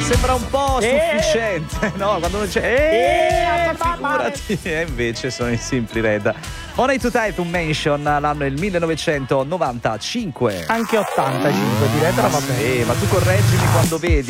sembra un po' sufficiente, no? Quando non c'è figurati, e invece sono in Simply Red. Money to Time to Mention, l'anno è il 1995. Anche 85 direi, però va bene. Ma tu correggimi quando vedi